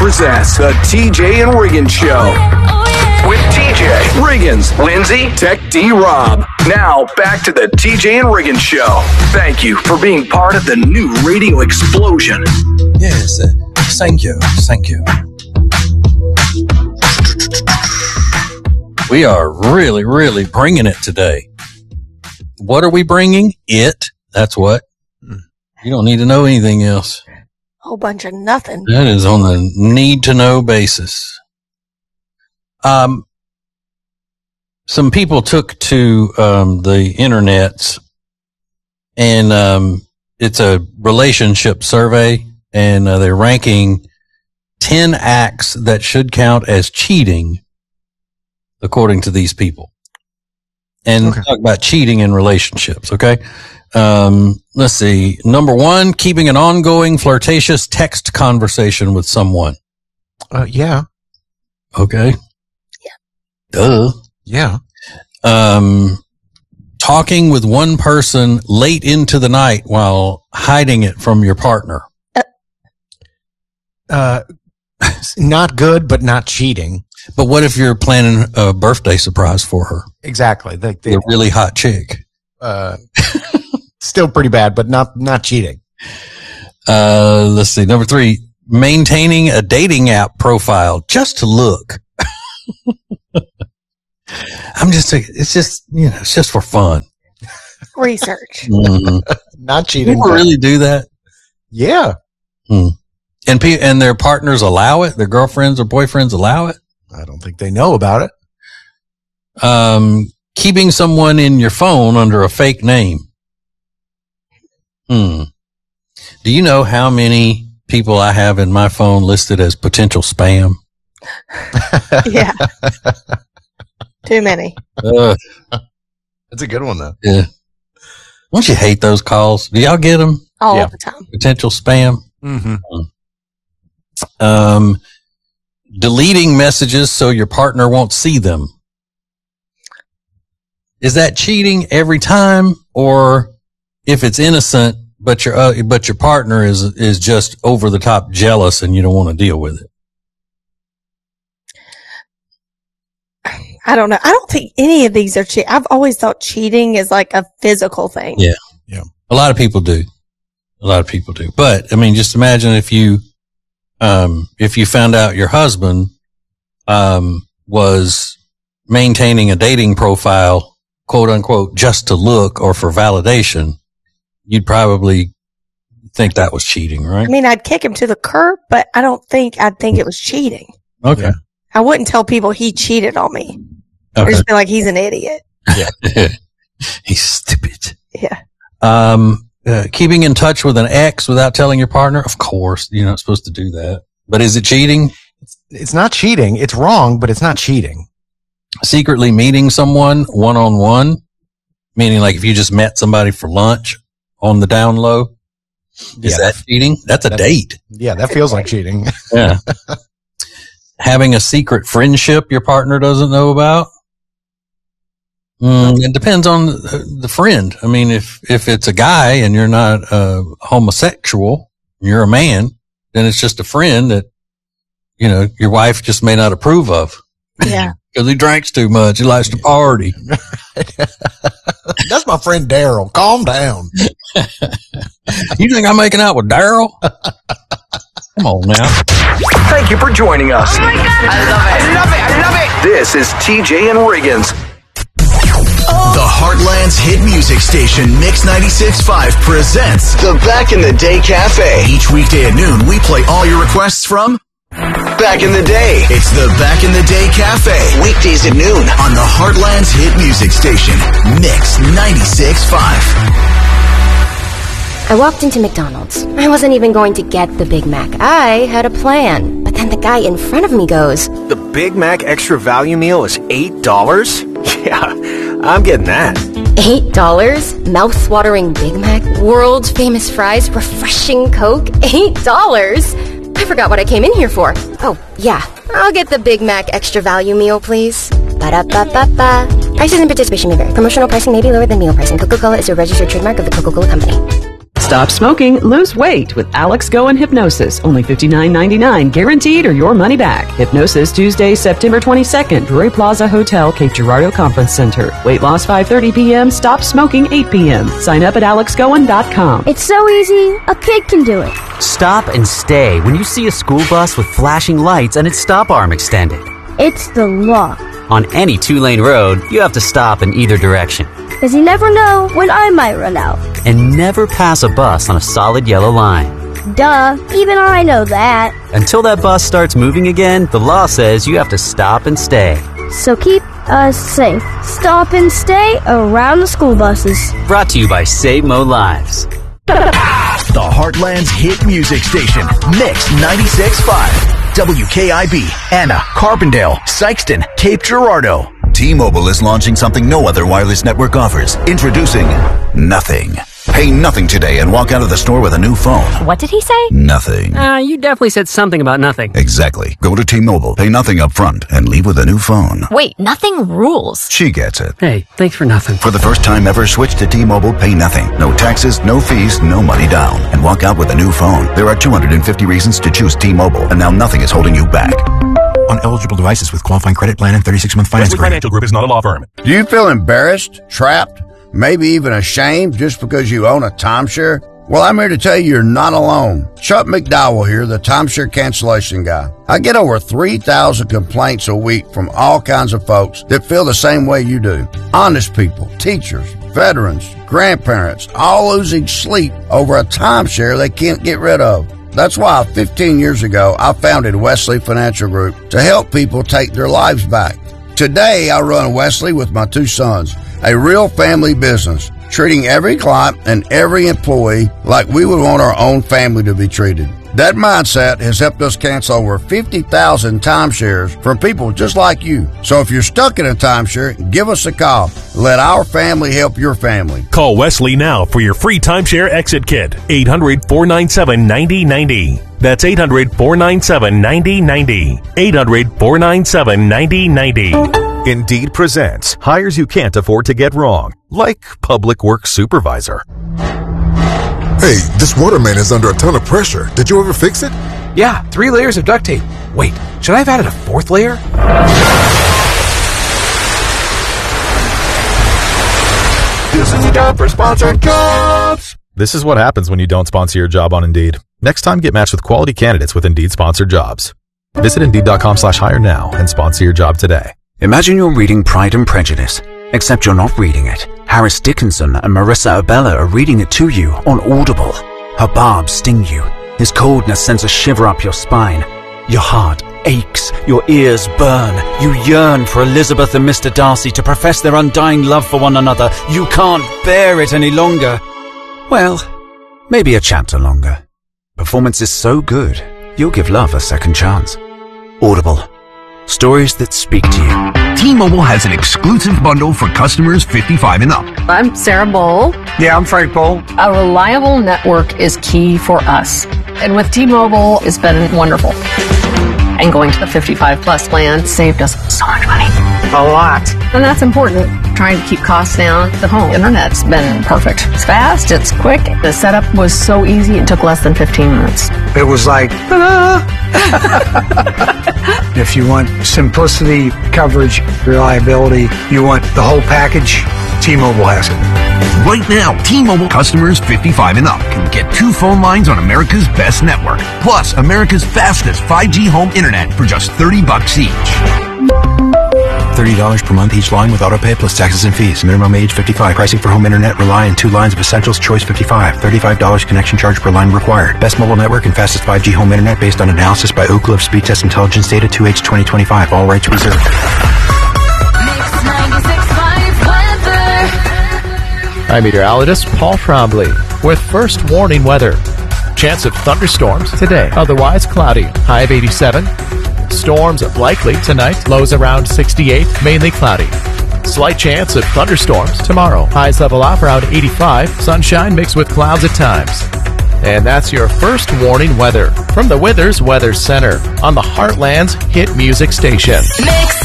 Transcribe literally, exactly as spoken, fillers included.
presents the T J and Riggins Show. With T J, Riggins, Lindsay, Tech D Rob. Now, back to the T J and Riggins Show. Thank you for being part of the new radio explosion. Yes, uh, thank you, thank you. We are really, really bringing it today. What are we bringing? It. That's what. You don't need to know anything else. Whole bunch of nothing. That is on the need to know basis. Um, some people took to um, the internet, and um, it's a relationship survey, and uh, they're ranking ten acts that should count as cheating, according to these people. And okay. Talk about cheating in relationships, okay? Um, let's see. Number one, keeping an ongoing flirtatious text conversation with someone. Uh, yeah. Okay. Duh. Yeah. Um, talking with one person late into the night while hiding it from your partner. Uh, uh not good, but not cheating. But what if you're planning a birthday surprise for her? Exactly. The, the, the really hot chick. Uh, still pretty bad, but not, not cheating. Uh, let's see. Number three, maintaining a dating app profile just to look. I'm just, it's just, you know, it's just for fun. Research. Mm-hmm. Not cheating. People really do that? Yeah. Hmm. And pe- and their partners allow it? Their girlfriends or boyfriends allow it? I don't think they know about it. Um, keeping someone in your phone under a fake name. Hmm. Do you know how many people I have in my phone listed as potential spam? Yeah. Too many. Uh, That's a good one, though. Yeah. Don't you hate those calls? Do y'all get them? All yeah. the time. Potential spam. Mm-hmm. Um, deleting messages so your partner won't see them. Is that cheating every time, or if it's innocent, but your uh, but your partner is is just over the top jealous and you don't want to deal with it? I don't know. I don't think any of these are cheating. I've always thought cheating is like a physical thing. Yeah. Yeah. A lot of people do. A lot of people do. But I mean, just imagine if you, um, if you found out your husband, um, was maintaining a dating profile, quote unquote, just to look or for validation, you'd probably think that was cheating, right? I mean, I'd kick him to the curb, but I don't think I'd think it was cheating. Okay. Yeah. I wouldn't tell people he cheated on me. Okay. Or just be like, he's an idiot. Yeah. He's stupid. Yeah. Um, uh, keeping in touch with an ex without telling your partner. Of course, you're not supposed to do that. But is it cheating? It's, it's not cheating. It's wrong, but it's not cheating. Secretly meeting someone one on one, meaning like if you just met somebody for lunch on the down low. Is yeah. that cheating? That's a that, date. Yeah, that feels like cheating. Yeah. Having a secret friendship your partner doesn't know about. Mm, it depends on the, the friend. I mean, if, if it's a guy and you're not uh, homosexual, you're a man, then it's just a friend that, you know, your wife just may not approve of. Yeah. Because he drinks too much. He likes to party. That's my friend Daryl. Calm down. You think I'm making out with Daryl? Come on now. Thank you for joining us. Oh my God. I love it. I love it. I love it. This is T J and Riggins. Oh. The Heartland's hit music station, Mix ninety-six point five, presents the Back in the Day Cafe. Each weekday at noon, we play all your requests from Back in the Day. It's the Back in the Day Cafe. Weekdays at noon on the Heartland's hit music station, Mix ninety-six point five. I walked into McDonald's. I wasn't even going to get the Big Mac. I had a plan. But then the guy in front of me goes, "The Big Mac Extra Value Meal is eight dollars? Yeah, I'm getting that." eight dollars? Mouth-watering Big Mac? World famous fries? Refreshing Coke? eight dollars? I forgot what I came in here for. Oh, yeah. I'll get the Big Mac Extra Value Meal, please. Ba-da-ba-ba-ba. Prices and participation may vary. Promotional pricing may be lower than meal pricing. Coca-Cola is a registered trademark of the Coca-Cola Company. Stop smoking, lose weight with Alex Goen Hypnosis. Only fifty-nine ninety-nine, guaranteed or your money back. Hypnosis Tuesday, September twenty-second, Drury Plaza Hotel, Cape Girardeau Conference Center. Weight loss five thirty p.m., stop smoking eight p.m. Sign up at alex goen dot com. It's so easy, a kid can do it. Stop and stay when you see a school bus with flashing lights and its stop arm extended. It's the law. On any two-lane road, you have to stop in either direction. Because you never know when I might run out. And never pass a bus on a solid yellow line. Duh, even I know that. Until that bus starts moving again, the law says you have to stop and stay. So keep us safe. Stop and stay around the school buses. Brought to you by Save Mo Lives. The Heartland's hit music station, Mix ninety-six point five. W K I B, Anna, Carbondale, Sykeston, Cape Girardeau. T-Mobile is launching something no other wireless network offers. Introducing Nothing. Pay nothing today and walk out of the store with a new phone. What did he say? Nothing. Uh, you definitely said something about nothing. Exactly. Go to T-Mobile, pay nothing up front, and leave with a new phone. Wait, nothing rules. She gets it. Hey, thanks for nothing. For the first time ever, switch to T-Mobile, pay nothing. No taxes, no fees, no money down. And walk out with a new phone. There are two hundred fifty reasons to choose T-Mobile, and now nothing is holding you back. On eligible devices with qualifying credit plan and thirty-six month finance agreement. Financial Group is not a law firm. Do you feel embarrassed, trapped, maybe even ashamed just because you own a timeshare? Well, I'm here to tell you you're not alone. Chuck McDowell here, the timeshare cancellation guy. I get over three thousand complaints a week from all kinds of folks that feel the same way you do. Honest people, teachers, veterans, grandparents, all losing sleep over a timeshare they can't get rid of. That's why fifteen years ago, I founded Wesley Financial Group to help people take their lives back. Today, I run Wesley with my two sons, a real family business, treating every client and every employee like we would want our own family to be treated. That mindset has helped us cancel over fifty thousand timeshares from people just like you. So if you're stuck in a timeshare, give us a call. Let our family help your family. Call Wesley now for your free timeshare exit kit. eight hundred, four nine seven, nine zero nine zero. That's eight hundred, four nine seven, nine zero nine zero. eight hundred, four nine seven, nine zero nine zero. Indeed presents hires you can't afford to get wrong, like public works supervisor. Hey, this water main is under a ton of pressure. Did you ever fix it? Yeah, three layers of duct tape. Wait, should I have added a fourth layer? This is a job for sponsored jobs. This is what happens when you don't sponsor your job on Indeed. Next time, get matched with quality candidates with Indeed sponsored jobs. Visit Indeed.com slash hire now and sponsor your job today. Imagine you're reading Pride and Prejudice, except you're not reading it. Harris Dickinson and Marissa Abella are reading it to you on Audible. Her barbs sting you. His coldness sends a shiver up your spine. Your heart aches. Your ears burn. You yearn for Elizabeth and Mister Darcy to profess their undying love for one another. You can't bear it any longer. Well, maybe a chapter longer. Performance is so good, you'll give love a second chance. Audible. Stories that speak to you. T-Mobile has an exclusive bundle for customers fifty-five and up. I'm Sarah Bowl. Yeah, I'm Frank Bowl. A reliable network is key for us. And with T-Mobile, it's been wonderful. And going to the fifty-five plus plan saved us so much money. A lot. And that's important. Trying to keep costs down. The home internet's been perfect. It's fast, it's quick. The setup was so easy, it took less than fifteen minutes. It was like, ta-da! If you want simplicity, coverage, reliability, you want the whole package, T-Mobile has it. Right now, T-Mobile customers fifty-five and up can get two phone lines on America's best network, plus America's fastest five G home internet for just thirty bucks each. thirty dollars per month each line with autopay plus taxes and fees. Minimum age fifty-five. Pricing for home internet rely on two lines of Essentials Choice fifty-five. thirty-five dollars connection charge per line required. Best mobile network and fastest five G home internet based on analysis by Ookla of Speed Test Intelligence Data two H twenty twenty-five. All rights reserved. I'm meteorologist Paul Trombley with first warning weather. Chance of thunderstorms today, otherwise cloudy. High of eighty-seven. Storms likely tonight, lows around sixty-eight, mainly cloudy. Slight chance of thunderstorms tomorrow. Highs level off around eighty-five, sunshine mixed with clouds at times. And that's your first warning weather from the Withers Weather Center on the Heartland's hit music station. Mix.